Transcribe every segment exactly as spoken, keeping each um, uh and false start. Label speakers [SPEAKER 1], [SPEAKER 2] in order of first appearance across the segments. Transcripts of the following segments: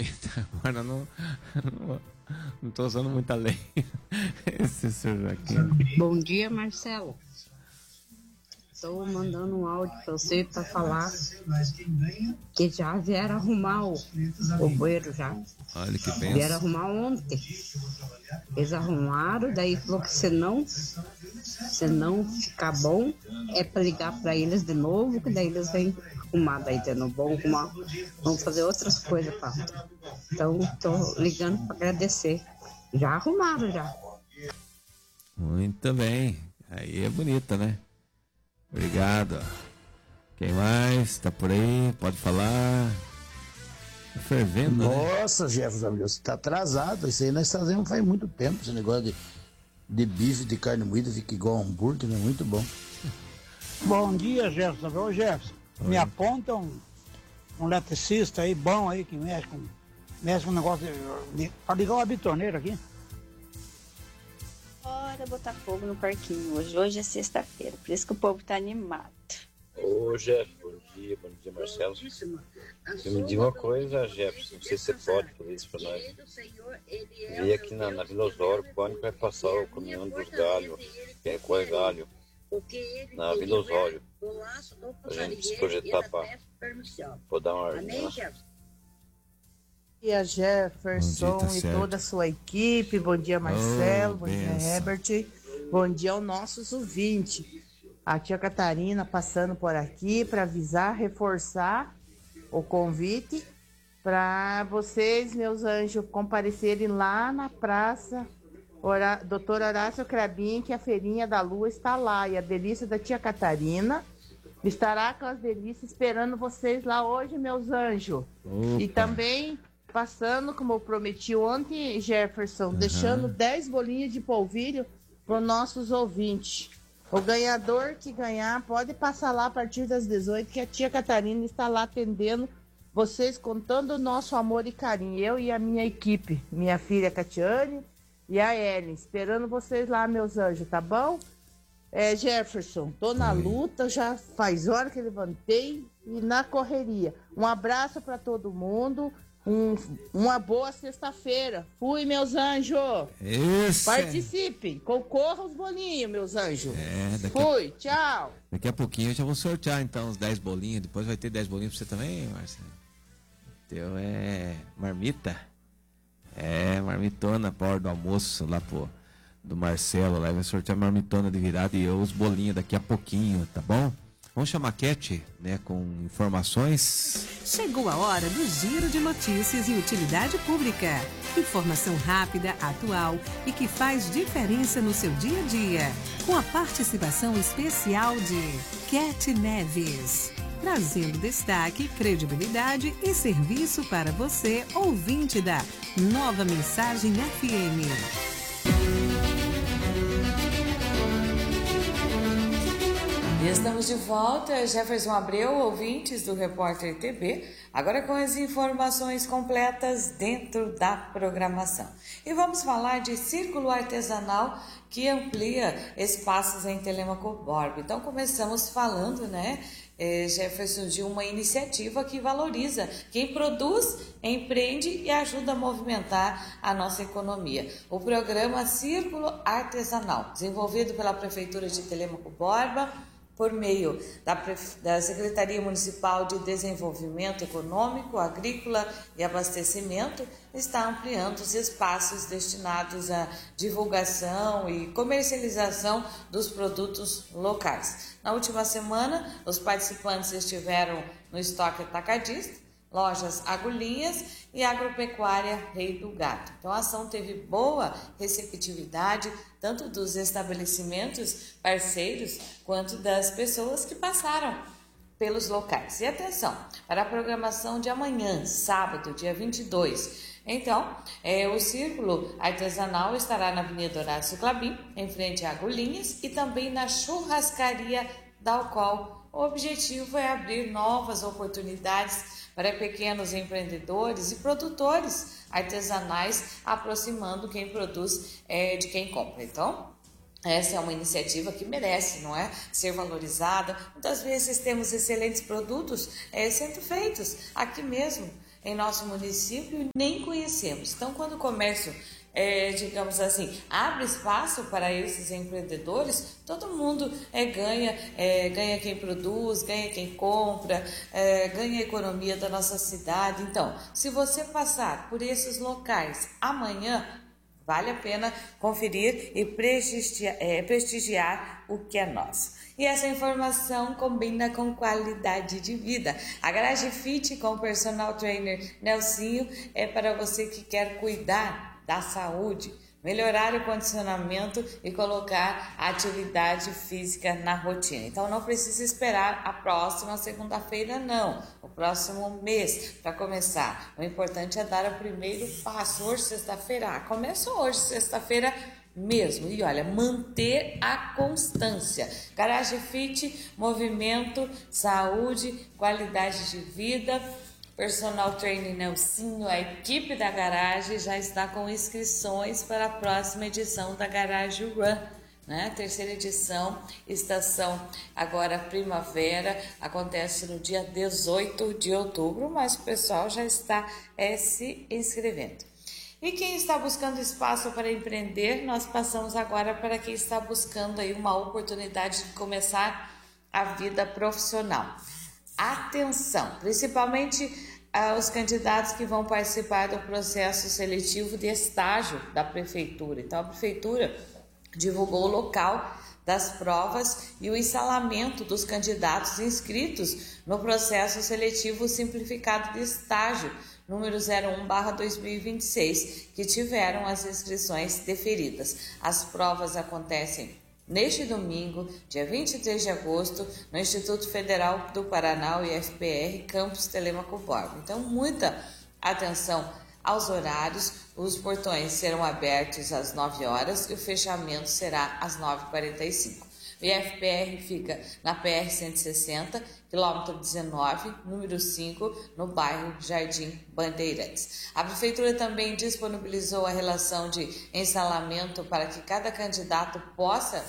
[SPEAKER 1] bonita. Agora não, não, não tô usando muita lei. Esse senhor aqui.
[SPEAKER 2] Bom dia, Marcelo. Estou mandando um áudio para você para falar que já vieram arrumar o, o bueiro já.
[SPEAKER 1] Olha que benção.
[SPEAKER 2] Vieram arrumar ontem. Eles arrumaram, daí falou que se não, se não ficar bom, é para ligar para eles de novo, que daí eles vêm arrumar daí de novo. Vão arrumar, vão fazer outras coisas para. Então, estou ligando para agradecer. Já arrumaram já.
[SPEAKER 1] Muito bem. Aí é bonita, né? Obrigado. Quem mais? Tá por aí? Pode falar. Tá fervendo,
[SPEAKER 3] Nossa,
[SPEAKER 1] né?
[SPEAKER 3] Jefferson, você tá atrasado. Isso aí nós fazemos faz muito tempo. Esse negócio de, de bife, de carne moída, fica igual hambúrguer, né? Muito bom.
[SPEAKER 4] Bom dia, Jefferson. Ô, Jefferson,
[SPEAKER 1] Oi.
[SPEAKER 4] me aponta um, um eletricista aí bom aí que mexe com, mexe com um negócio de, de, pra ligar uma bitorneira aqui.
[SPEAKER 5] Bora botar fogo no parquinho hoje. Hoje é sexta-feira, por isso que o povo tá animado.
[SPEAKER 6] Ô, Jeff, bom dia, bom dia, Marcelo. Você me diga uma coisa, Jeff, não sei se você pode fazer isso pra nós. Vi aqui na, na Vila Osório, quando vai passar o caminhão dos galhos, quem corre galho, na Vila Osório, a gente se projetar pra, pra dar uma arminha.
[SPEAKER 7] Bom dia, Jefferson
[SPEAKER 1] Bom dia, tá
[SPEAKER 7] e
[SPEAKER 1] certo.
[SPEAKER 7] toda a sua equipe. Bom dia, Marcelo.
[SPEAKER 1] Oh,
[SPEAKER 7] bom dia,
[SPEAKER 1] benção.
[SPEAKER 7] Herbert. Bom dia aos nossos ouvintes. A tia Catarina passando por aqui para avisar, reforçar o convite para vocês, meus anjos, comparecerem lá na praça Hora... doutor Horácio Crabim, que a feirinha da lua está lá. E a delícia da tia Catarina estará com as delícias esperando vocês lá hoje, meus anjos.
[SPEAKER 1] Opa.
[SPEAKER 7] E também passando, como eu prometi ontem, Jefferson,
[SPEAKER 1] Uhum.
[SPEAKER 7] deixando dez bolinhas de polvilho para os nossos ouvintes. O ganhador que ganhar pode passar lá a partir das dezoito, que a tia Catarina está lá atendendo vocês com todo o nosso amor e carinho. Eu e a minha equipe, minha filha Catiane e a Ellen, esperando vocês lá, meus anjos, tá bom? É, Jefferson, tô na
[SPEAKER 1] Oi.
[SPEAKER 7] luta, já faz hora que levantei e na correria. Um abraço para todo mundo, um, uma boa sexta-feira. Fui, meus anjos!
[SPEAKER 1] Esse.
[SPEAKER 7] Participem, concorram os bolinhos, meus anjos.
[SPEAKER 1] É, daqui a,
[SPEAKER 7] Fui, tchau!
[SPEAKER 1] daqui a pouquinho eu já vou sortear então os dez bolinhos. Depois vai ter dez bolinhos pra você também, Marcelo. Teu é marmita. É, marmitona, pra hora do almoço lá pro do Marcelo. Lá vai sortear marmitona de virada e eu os bolinhos daqui a pouquinho, tá bom? Vamos chamar a Cat, né, com informações.
[SPEAKER 8] Chegou a hora do Giro de Notícias e Utilidade Pública. Informação rápida, atual e que faz diferença no seu dia a dia. Com a participação especial de Cat Neves. Trazendo destaque, credibilidade e serviço para você, ouvinte da Nova Mensagem F M.
[SPEAKER 9] Estamos de volta, Jefferson Abreu, ouvintes do Repórter T V, agora com as informações completas dentro da programação. E vamos falar de círculo artesanal que amplia espaços em Telêmaco Borba. Então começamos falando, né, eh, Jefferson, de uma iniciativa que valoriza quem produz, empreende e ajuda a movimentar a nossa economia. O programa Círculo Artesanal, desenvolvido pela Prefeitura de Telêmaco Borba, por meio da, da Secretaria Municipal de Desenvolvimento Econômico, Agrícola e Abastecimento, está ampliando os espaços destinados à divulgação e comercialização dos produtos locais. Na última semana, os participantes estiveram no estoque atacadista, lojas Agulhinhas e Agropecuária Rei do Gato. Então a ação teve boa receptividade, tanto dos estabelecimentos parceiros, quanto das pessoas que passaram pelos locais. E atenção, para a programação de amanhã, sábado, dia vinte e dois, então, é, o Círculo Artesanal estará na Avenida Horácio Clabim, em frente a Agulhinhas, e também na Churrascaria Dalcol. O objetivo é abrir novas oportunidades para pequenos empreendedores e produtores artesanais, aproximando quem produz é, de quem compra. Então, essa é uma iniciativa que merece, não é, ser valorizada. Muitas vezes temos excelentes produtos é, sendo feitos aqui mesmo, em nosso município e nem conhecemos. Então, quando o comércio, é, digamos assim, abre espaço para esses empreendedores, todo mundo é, ganha, é, ganha quem produz, ganha quem compra, é, ganha a economia da nossa cidade. Então, se você passar por esses locais amanhã, vale a pena conferir e prestigiar, é, prestigiar o que é nosso. E essa informação combina com qualidade de vida. A Garage Fit com o personal trainer Nelsinho é para você que quer cuidar da saúde, melhorar o condicionamento e colocar a atividade física na rotina. Então não precisa esperar a próxima segunda-feira, não, o próximo mês para começar. O importante é dar o primeiro passo. Hoje, sexta-feira, ah, começa hoje, sexta-feira mesmo. E olha, manter a constância. Garage Fit, movimento, saúde, qualidade de vida. Personal Trainer Nelsinho, a equipe da Garage já está com inscrições para a próxima edição da Garage Run, né? Terceira edição, estação agora primavera, acontece no dia dezoito de outubro, mas o pessoal já está é, se inscrevendo. E quem está buscando espaço para empreender, nós passamos agora para quem está buscando aí uma oportunidade de começar a vida profissional. Atenção, principalmente ah, os candidatos que vão participar do processo seletivo de estágio da prefeitura. Então, a prefeitura divulgou o local das provas e o instalamento dos candidatos inscritos no processo seletivo simplificado de estágio número zero um barra dois mil e vinte e seis, que tiveram as inscrições deferidas. As provas acontecem neste domingo, dia vinte e três de agosto, no Instituto Federal do Paraná, o I F P R, Campus Telêmaco Borba. Então, muita atenção aos horários. Os portões serão abertos às nove horas e o fechamento será às nove e quarenta e cinco. O I F P R fica na P R cento e sessenta, quilômetro dezenove, número cinco, no bairro Jardim Bandeirantes. A Prefeitura também disponibilizou a relação de instalamento para que cada candidato possa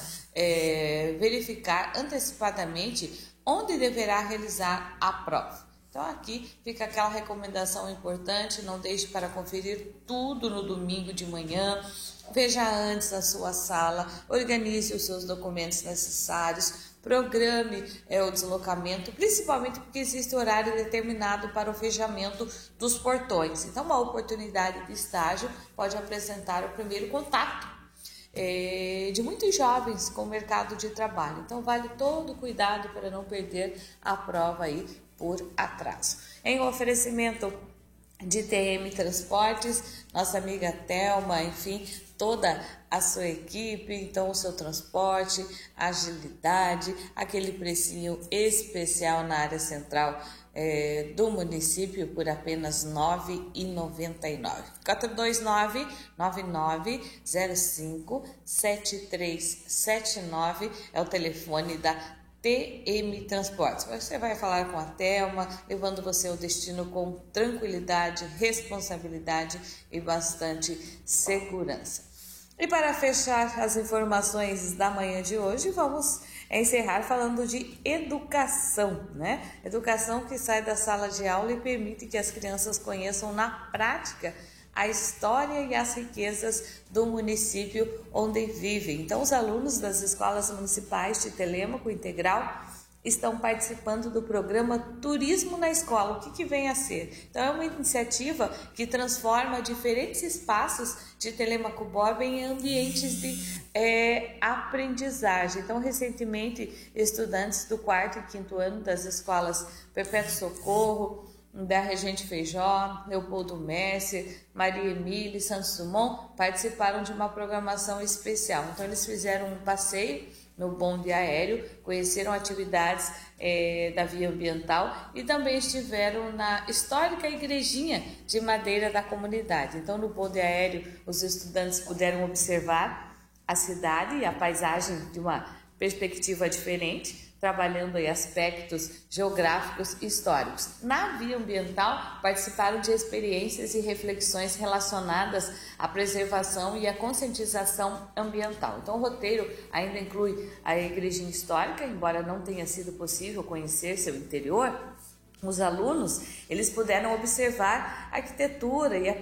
[SPEAKER 9] é, verificar antecipadamente onde deverá realizar a prova. Então aqui fica aquela recomendação importante, não deixe para conferir tudo no domingo de manhã. Veja antes a sua sala, organize os seus documentos necessários, programe é, o deslocamento, principalmente porque existe horário determinado para o fechamento dos portões. Então, uma oportunidade de estágio pode apresentar o primeiro contato é, de muitos jovens com o mercado de trabalho. Então, vale todo o cuidado para não perder a prova aí por atraso. Em oferecimento de T M Transportes, nossa amiga Thelma, enfim, toda a sua equipe, então o seu transporte, agilidade, aquele precinho especial na área central é, do município por apenas nove reais e noventa e nove centavos. quatro dois nove, nove nove zero cinco, sete três sete nove é o telefone da T M Transportes. Você vai falar com a Thelma, levando você ao destino com tranquilidade, responsabilidade e bastante segurança. E para fechar as informações da manhã de hoje, vamos encerrar falando de educação, né? Educação que sai da sala de aula e permite que as crianças conheçam na prática a história e as riquezas do município onde vivem. Então, os alunos das escolas municipais de Telêmaco Integral estão participando do programa Turismo na Escola. O que, que vem a ser? Então, é uma iniciativa que transforma diferentes espaços de Telêmaco Borba em ambientes de é, aprendizagem. Então, recentemente, estudantes do quarto e quinto ano das escolas Perpétuo Socorro, da Regente Feijó, Leopoldo Messi, Maria Emília e Santos Dumont participaram de uma programação especial. Então, eles fizeram um passeio no bonde aéreo, conheceram atividades é, da via ambiental e também estiveram na histórica igrejinha de madeira da comunidade. Então, no bonde aéreo, os estudantes puderam observar a cidade e a paisagem de uma perspectiva diferente, trabalhando em aspectos geográficos e históricos. Na via ambiental, participaram de experiências e reflexões relacionadas à preservação e à conscientização ambiental. Então, o roteiro ainda inclui a igrejinha histórica, embora não tenha sido possível conhecer seu interior. os alunos, eles puderam observar a arquitetura e a